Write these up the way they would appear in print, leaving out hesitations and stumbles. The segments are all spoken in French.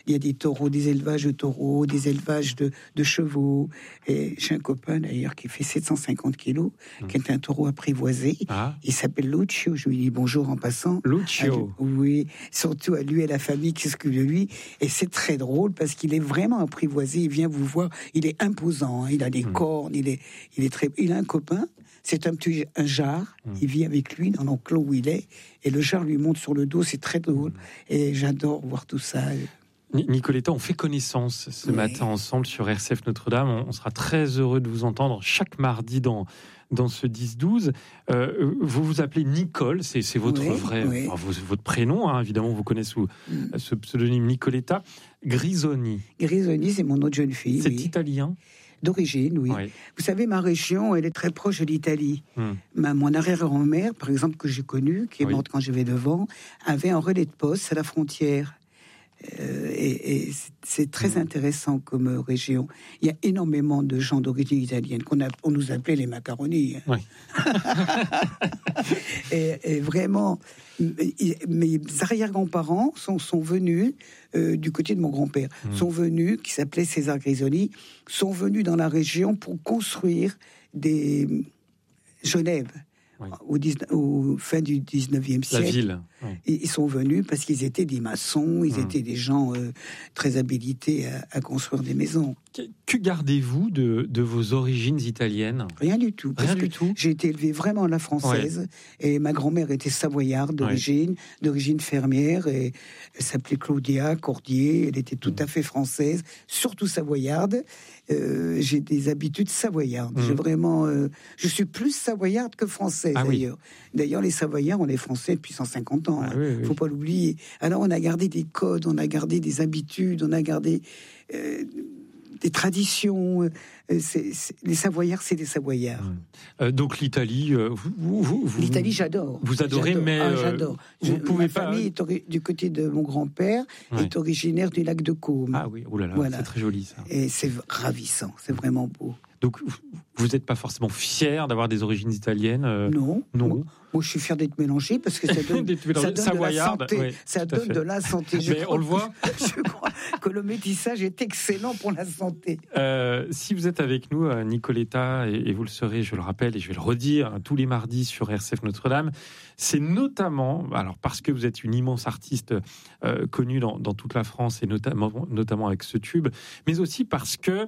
Il y a des taureaux, des élevages de taureaux, des élevages de chevaux. Et j'ai un copain d'ailleurs qui fait 750 kilos, qui est un taureau apprivoisé. Il s'appelle Lucio. Je lui dis bonjour en passant. Lucio. Oui, surtout à lui et la famille qui s'occupe de lui. Et c'est très drôle parce qu'il est vraiment apprivoisé. Il vient vous voir. Il est imposant. Il a des cornes. Il a un copain. C'est un jar. Il vit avec lui dans l'enclos où il est. Et le jar lui monte sur le dos. C'est très drôle. Et j'adore voir tout ça. Nicoletta, on fait connaissance ce matin ensemble sur RCF Notre-Dame. On sera très heureux de vous entendre chaque mardi dans ce 10-12. Vous vous appelez Nicole, c'est votre vrai, votre prénom, hein, évidemment, vous connaissez sous ce pseudonyme Nicoletta. Grisoni, c'est mon autre jeune fille. C'est italien ? D'origine, oui. Vous savez, ma région, elle est très proche de l'Italie. Mon arrière-grand-mère, par exemple, que j'ai connue, qui est morte quand j'avais 9 ans, avait un relais de poste à la frontière. Et c'est très intéressant comme région. Il y a énormément de gens d'origine italienne on nous appelait les macaronis. et vraiment, mes arrière-grands-parents sont venus du côté de mon grand-père, sont venus, qui s'appelait César Grisoni, sont venus dans la région pour construire des Genève. Au fin du 19e siècle. La ville. Ils sont venus parce qu'ils étaient des maçons, ils étaient des gens très habilités à construire des maisons. Que gardez-vous de vos origines italiennes ? Rien du tout. Rien du tout. J'ai été élevée vraiment à la française. Et ma grand-mère était savoyarde d'origine fermière. Et elle s'appelait Claudia Cordier. Elle était tout à fait française, surtout savoyarde. J'ai des habitudes savoyardes. Je suis plus savoyarde que française, d'ailleurs. D'ailleurs, les Savoyards, on est français depuis 150 ans. Faut pas l'oublier. Alors, on a gardé des codes, on a gardé des habitudes, on a gardé des traditions. Les Savoyards, c'est des Savoyards. Donc l'Italie, l'Italie, j'adore. Vous adorez, mais j'adore. Ma famille est du côté de mon grand-père, est originaire du lac de Caume. Ah oui, oulala, c'est très joli ça. Et c'est ravissant, c'est vraiment beau. Donc, vous n'êtes pas forcément fier d'avoir des origines italiennes Non. Moi, je suis fier d'être mélangé parce que ça donne, ça donne de la santé. Mais on le voit. Je crois que le métissage est excellent pour la santé. Si vous êtes avec nous, Nicoletta, et vous le serez, je le rappelle, et je vais le redire, tous les mardis sur RCF Notre-Dame, c'est notamment, alors parce que vous êtes une immense artiste connue dans toute la France, et notamment avec ce tube, mais aussi parce que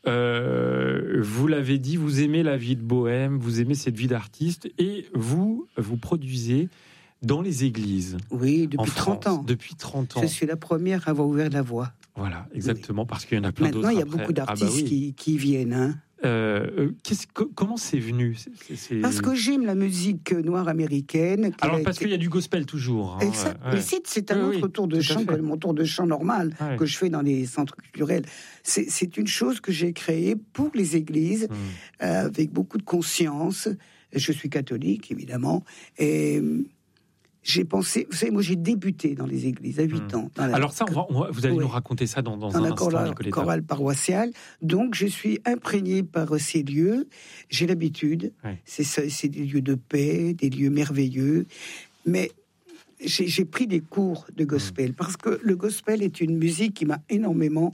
vous l'avez dit, vous aimez la vie de bohème, vous aimez cette vie d'artiste, et vous produisez dans les églises. Oui, depuis 30 ans. Depuis 30 ans. Je suis la première à avoir ouvert la voie. Voilà, exactement, parce qu'il y en a plein d'autres. Maintenant, il y a beaucoup d'artistes qui viennent. Comment c'est venu ? Parce que j'aime la musique noire américaine. Alors, parce qu'il y a du gospel toujours. Exact. Mais c'est un autre tour de chant que mon tour de chant normal que je fais dans les centres culturels. C'est une chose que j'ai créée pour les églises, avec beaucoup de conscience. Je suis catholique, évidemment. Et j'ai pensé... Vous savez, moi, j'ai débuté dans les églises à 8 ans. Alors ça, vous allez nous raconter ça dans un instant, Nicoletta. La chorale paroissiale. Donc, je suis imprégné par ces lieux. J'ai l'habitude. C'est des lieux de paix, des lieux merveilleux. Mais j'ai pris des cours de gospel parce que le gospel est une musique qui m'a énormément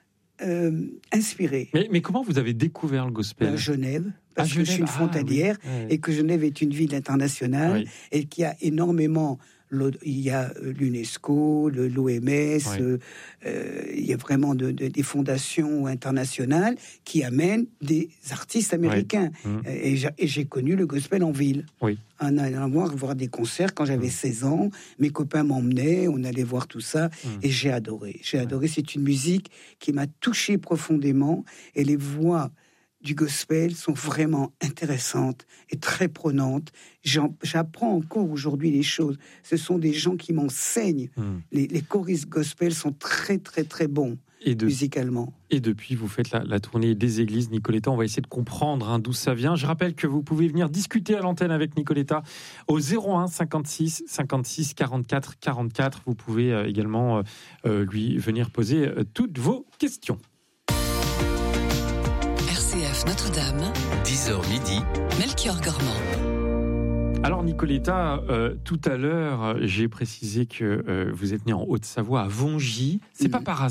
inspiré. Mais comment vous avez découvert le gospel ? À Genève. Parce que je suis une frontalière et que Genève est une ville internationale et qui a énormément... Il y a l'UNESCO, l'OMS, il y a vraiment des fondations internationales qui amènent des artistes américains. Et j'ai connu le gospel en ville. En allant voir des concerts quand j'avais 16 ans. Mes copains m'emmenaient, on allait voir tout ça. Et j'ai adoré. C'est une musique qui m'a touché profondément. Et les voix du gospel sont vraiment intéressantes et très prenantes. J'apprends encore aujourd'hui les choses. Ce sont des gens qui m'enseignent. Les choristes gospel sont très, très, très bons musicalement. Et depuis, vous faites la tournée des églises, Nicoletta. On va essayer de comprendre d'où ça vient. Je rappelle que vous pouvez venir discuter à l'antenne avec Nicoletta au 01 56 56 44 44. Vous pouvez également lui venir poser toutes vos questions. RCF Notre-Dame, 10h midi, Melchior Gormand. Alors Nicoletta, tout à l'heure, j'ai précisé que vous êtes née en Haute-Savoie, à Vongy. C'est pas par hasard.